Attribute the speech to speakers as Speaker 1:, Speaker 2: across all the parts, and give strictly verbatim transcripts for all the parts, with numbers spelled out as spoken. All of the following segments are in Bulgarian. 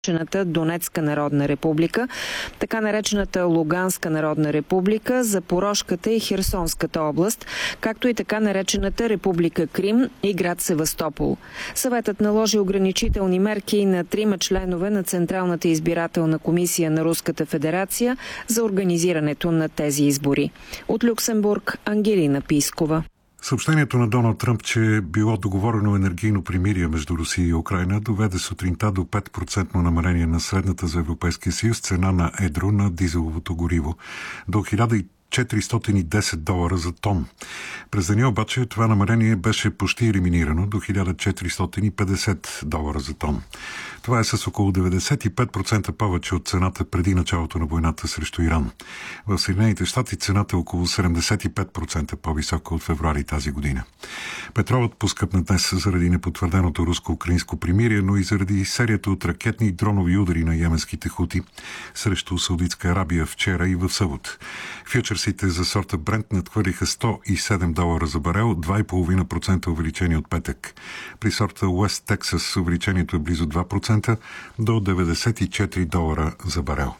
Speaker 1: наречената Донецка народна република, така наречената Луганска народна република, Запорожката и Херсонската област, както и така наречената Република Крим и град Севастопол. Съветът наложи ограничителни мерки на трима членове на Централната избирателна комисия на Руската федерация за организирането на тези избори. От Люксембург, Ангелина Пискова.
Speaker 2: Съобщението на Доналд Тръмп, че е било договорено енергийно примирие между Русия и Украйна, доведе сутринта до пет процента намаление на средната за Европейския съюз цена на едро на дизеловото гориво до хиляда четиристотин и десет долара за тон. През деня обаче това намаление беше почти елиминирано до хиляда четиристотин и петдесет долара за тон. Това е с около деветдесет и пет процента повече от цената преди началото на войната срещу Иран. В Съединените щати цената е около седемдесет и пет процента по-висока от февруари тази година. Петролът поскъпна днес заради непотвърденото руско-украинско примирие, но и заради серията от ракетни и дронови удари на йеменските хути срещу Саудитска Арабия вчера и в събота. Фьючерсите за сорта Брент надхвърлиха сто и седем долара за барел, два и половина процента увеличение от петък. При сорта Уест Тексас увеличението е близо два процента до деветдесет и четири долара за барел.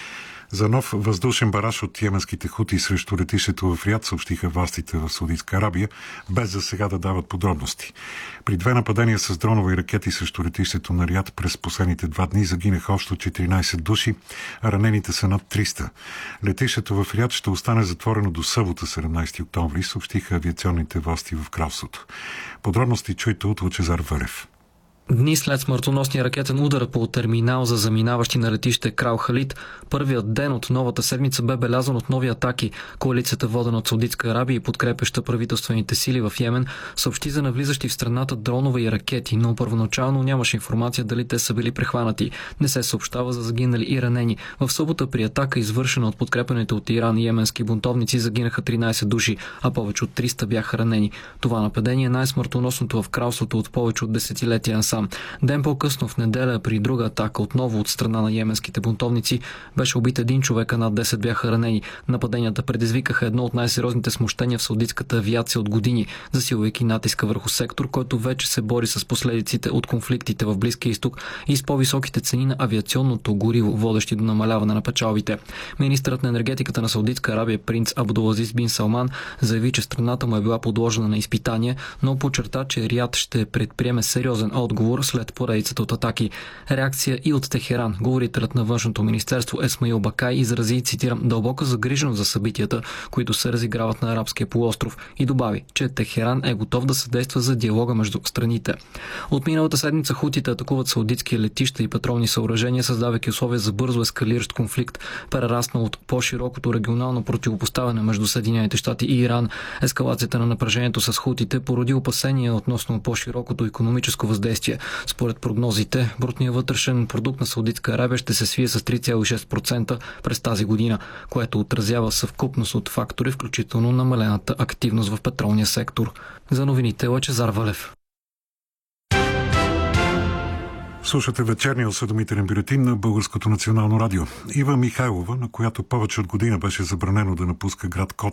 Speaker 2: За нов въздушен бараж от йеменските хути срещу летището в Риад съобщиха властите в Саудитска Арабия, без за сега да дават подробности. При две нападения с дронове и ракети срещу летището на Риад през последните два дни загинаха общо четиринайсет души, а ранените са над триста. Летището в Риад ще остане затворено до събота, седемнайсети октомври, съобщиха авиационните власти в кралството. Подробности чуйте от Лъчезар Вълев.
Speaker 3: Дни след смъртоносния ракетен удар по терминал за заминаващи на летище Крал Халид, първият ден от новата седмица бе белязан от нови атаки. Коалицията, водена от Саудитска Арабия и подкрепеща правителствените сили в Йемен, съобщи за навлизащи в страната дронове и ракети, но първоначално нямаше информация дали те са били прехванати. Не се съобщава за загинали и ранени. В събота при атака, извършена от подкрепените от Иран и йеменски бунтовници, загинаха тринайсет души, а повече от триста бяха ранени. Това нападение е най-смъртоносното в кралството от повече от десетилетия насам. Ден по-късно в неделя при друга атака отново от страна на йеменските бунтовници беше убит един човек, а над десет бяха ранени. Нападенията предизвикаха едно от най-сериозните смущения в саудитската авиация от години, засилвайки натиска върху сектор, който вече се бори с последиците от конфликтите в Близкия изток и с по-високите цени на авиационното гориво, водещи до намаляване на печалбите. Министърът на енергетиката на Саудитска Арабия принц Абдулазиз бин Салман заяви, че страната му е била подложена на изпитание, но подчерта, че Риад ще предприеме сериозен отговор след поредицата от атаки. Реакция и от Техеран. Говорителят на външното министерство Есмаил Бакай изрази, цитирам, дълбока загриженост за събитията, които се разиграват на арабския полуостров, и добави, че Техеран е готов да съдейства за диалога между страните. От миналата седмица хутите атакуват саудитски летища и петролни съоръжения, създавайки условия за бързо ескалиращ конфликт, прераснал от по-широкото регионално противопоставяне между Съединените щати и Иран. Ескалацията на напрежението с хутите породи опасения относно по-широкото икономическо въздействие. Според прогнозите, брутният вътрешен продукт на Саудитска Арабия ще се свие с три цяло и шест процента през тази година, което отразява съвкупност от фактори, включително намалената активност в петролния сектор. За новините Лъчезар Вълев.
Speaker 2: Слушате вечерния осведомителен бюлетин на Българското национално радио. Ива Михайлова, на която повече от година беше забранено да напуска град Кот